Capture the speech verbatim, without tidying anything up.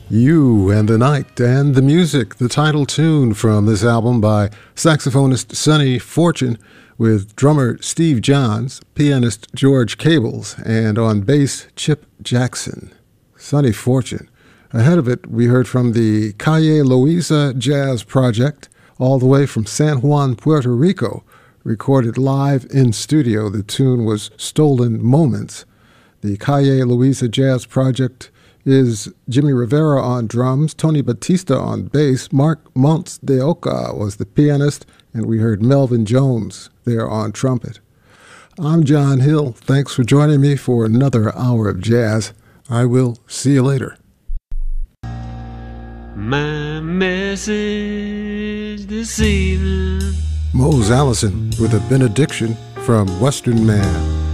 You and the Night and the Music, the title tune from this album by saxophonist Sonny Fortune with drummer Steve Johns, pianist George Cables, and on bass Chip Jackson. Sonny Fortune. Ahead of it, we heard from the Calle Loíza Jazz Project, all the way from San Juan, Puerto Rico, recorded live in studio. The tune was Stolen Moments. The Calle Loíza Jazz Project is Jimmy Rivera on drums, Tony Batista on bass, Mark Montes de Oca was the pianist, and we heard Melvin Jones there on trumpet. I'm John Hill. Thanks for joining me for another hour of jazz. I will see you later. My message this evening. Mose Allison with a benediction from Western Man.